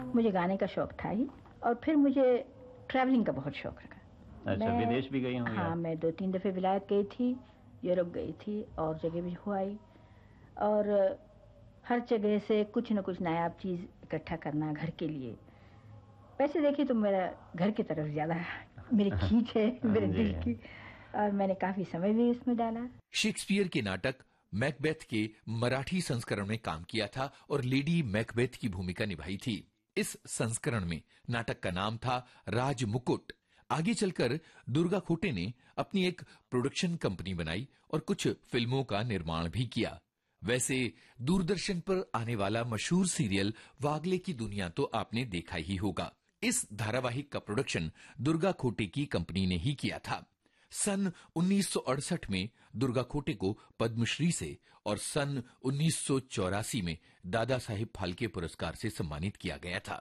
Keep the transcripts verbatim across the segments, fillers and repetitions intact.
मुझे गाने का शौक था ही, और फिर मुझे ट्रैवलिंग का बहुत शौक रखा। अच्छा, विदेश भी गई होंगी? हाँ, मैं दो तीन दफ़े विलायत गई थी, यूरोप गई थी, और जगह भी हो आई, और हर जगह से कुछ न कुछ नायाब चीज़ इकट्ठा करना घर के लिए। वैसे देखिए तो मेरा घर की तरफ ज़्यादा मेरी खींच है, मेरे दिल की, और मैंने काफ़ी समय भी इसमें डाला। शेक्सपियर के नाटक मैकबेथ के मराठी संस्करण में काम किया था और लेडी मैकबेथ की भूमिका निभाई थी। इस संस्करण में नाटक का नाम था राजमुकुट। आगे चलकर दुर्गा खोटे ने अपनी एक प्रोडक्शन कंपनी बनाई और कुछ फिल्मों का निर्माण भी किया। वैसे दूरदर्शन पर आने वाला मशहूर सीरियल वागले की दुनिया तो आपने देखा ही होगा। इस धारावाहिक का प्रोडक्शन दुर्गा खोटे की कंपनी ने ही किया था। सन उन्नीस सौ अड़सठ में दुर्गा खोटे को पद्मश्री से और सन उन्नीस सौ चौरासी में दादा साहेब फाल्के पुरस्कार से सम्मानित किया गया था।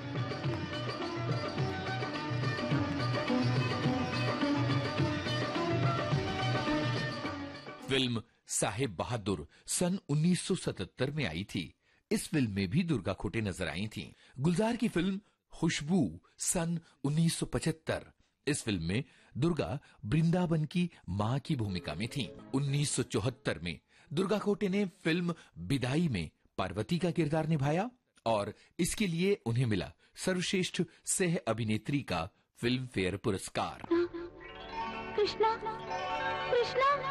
फिल्म साहेब बहादुर सन उन्नीस सौ सतहत्तर में आई थी। इस फिल्म में भी दुर्गा खोटे नजर आई थीं। गुलजार की फिल्म खुशबू सन उन्नीस सौ पचहत्तर, इस फिल्म में दुर्गा वृंदावन की मां की भूमिका में थीं। उन्नीस सौ चौहत्तर में दुर्गा खोटे ने फिल्म विदाई में पार्वती का किरदार निभाया और इसके लिए उन्हें मिला सर्वश्रेष्ठ सह अभिनेत्री का फिल्म फेयर पुरस्कार। कृष्णा, कृष्णा।